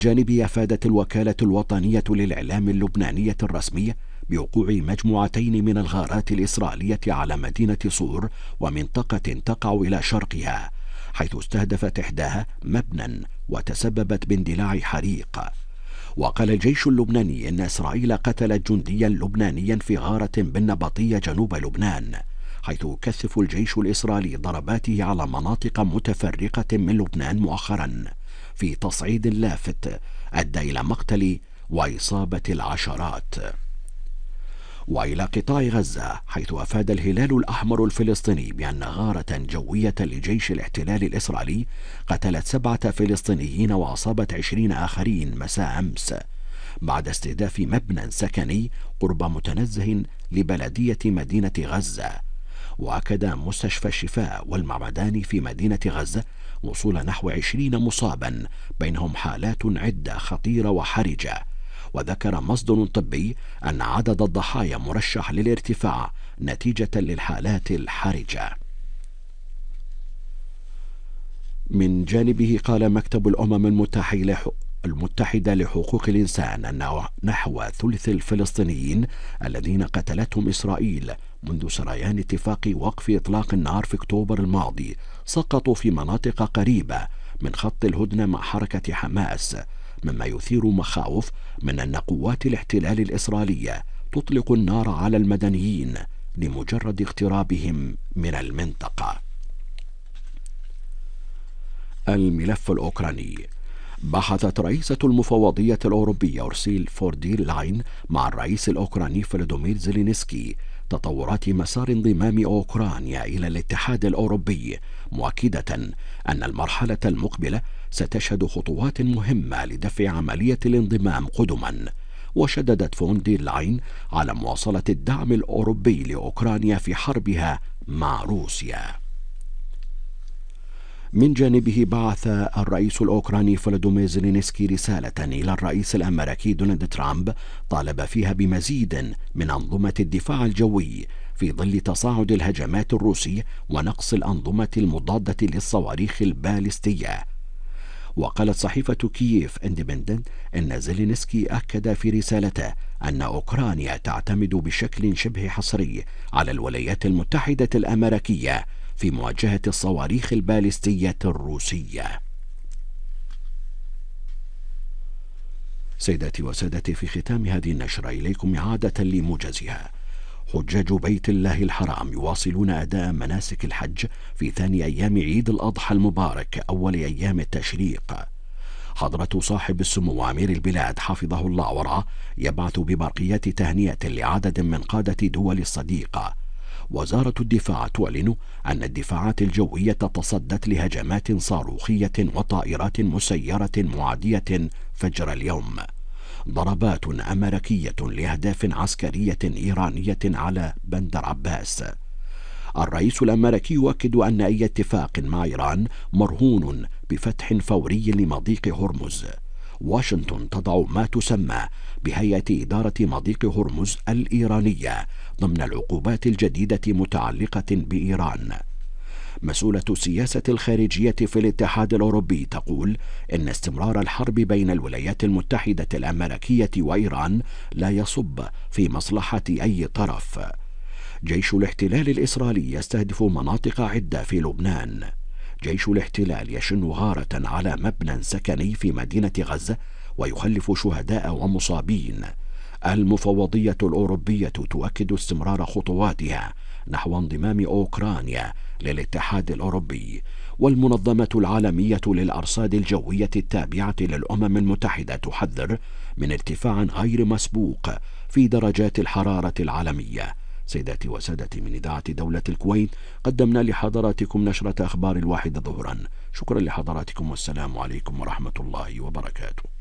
جانبه أفادت الوكالة الوطنية للإعلام اللبنانية الرسمية بوقوع مجموعتين من الغارات الإسرائيلية على مدينة صور ومنطقة تقع إلى شرقها، حيث استهدفت إحداها مبنى وتسببت باندلاع حريق. وقال الجيش اللبناني إن إسرائيل قتلت جنديا لبنانيا في غارة بالنبطية جنوب لبنان، حيث يكثف الجيش الإسرائيلي ضرباته على مناطق متفرقة من لبنان مؤخرا في تصعيد لافت أدى إلى مقتل وإصابة العشرات. وإلى قطاع غزة، حيث أفاد الهلال الأحمر الفلسطيني بأن غارة جوية لجيش الاحتلال الإسرائيلي قتلت 7 فلسطينيين وأصابت 20 آخرين مساء أمس بعد استهداف مبنى سكني قرب متنزه لبلدية مدينة غزة. وأكد مستشفى الشفاء والمعمداني في مدينة غزة وصول نحو 20 مصابا، بينهم حالات عدة خطيرة وحرجة. وذكر مصدر طبي أن عدد الضحايا مرشح للارتفاع نتيجة للحالات الحرجة. من جانبه قال مكتب الأمم المتحدة لحقوق الإنسان أن نحو ثلث الفلسطينيين الذين قتلتهم إسرائيل منذ سريان اتفاق وقف إطلاق النار في أكتوبر الماضي سقطوا في مناطق قريبة من خط الهدنة مع حركة حماس، مما يثير مخاوف من أن قوات الاحتلال الإسرائيلية تطلق النار على المدنيين لمجرد اقترابهم من المنطقة. الملف الأوكراني. بحثت رئيسة المفوضية الأوروبية أورسيل فون دير لاين مع الرئيس الأوكراني فلودومير زيلينسكي تطورات مسار انضمام أوكرانيا إلى الاتحاد الأوروبي، مؤكدة أن المرحلة المقبلة ستشهد خطوات مهمة لدفع عملية الانضمام قدما. وشددت فون دير لاين على مواصلة الدعم الأوروبي لأوكرانيا في حربها مع روسيا. من جانبه بعث الرئيس الأوكراني فلودومير زيلينسكي رسالة إلى الرئيس الأمريكي دونالد ترامب طالب فيها بمزيد من أنظمة الدفاع الجوي في ظل تصاعد الهجمات الروسية ونقص الأنظمة المضادة للصواريخ البالستية. وقالت صحيفة كييف اندبندنت إن زيلينسكي أكد في رسالته أن أوكرانيا تعتمد بشكل شبه حصري على الولايات المتحدة الأمريكية في مواجهة الصواريخ البالستية الروسية. سيداتي وسادتي، في ختام هذه النشرة إليكم إعادة لموجزها. حجاج بيت الله الحرام يواصلون أداء مناسك الحج في ثاني أيام عيد الأضحى المبارك أول أيام التشريق. حضرة صاحب السمو أمير البلاد حفظه الله ورعاه يبعث ببرقيات تهنئة لعدد من قادة دول الصديقة. وزارة الدفاع تعلن أن الدفاعات الجوية تصدت لهجمات صاروخية وطائرات مسيرة معادية فجر اليوم. ضربات أمريكية لأهداف عسكرية إيرانية على بندر عباس. الرئيس الأمريكي يؤكد أن أي اتفاق مع إيران مرهون بفتح فوري لمضيق هرمز. واشنطن تضع ما تسمى بهيئة إدارة مضيق هرمز الإيرانية ضمن العقوبات الجديدة متعلقة بإيران. مسؤولة السياسة الخارجية في الاتحاد الأوروبي تقول إن استمرار الحرب بين الولايات المتحدة الأمريكية وإيران لا يصب في مصلحة أي طرف. جيش الاحتلال الإسرائيلي يستهدف مناطق عدة في لبنان. جيش الاحتلال يشن غارة على مبنى سكني في مدينة غزة ويخلف شهداء ومصابين. المفوضية الأوروبية تؤكد استمرار خطواتها نحو انضمام أوكرانيا للاتحاد الأوروبي. والمنظمة العالمية للأرصاد الجوية التابعة للأمم المتحدة تحذر من ارتفاع غير مسبوق في درجات الحرارة العالمية. سيداتي وسادتي، من إذاعة دولة الكويت قدمنا لحضراتكم نشرة أخبار 1 ظهرا. شكرا لحضراتكم والسلام عليكم ورحمة الله وبركاته.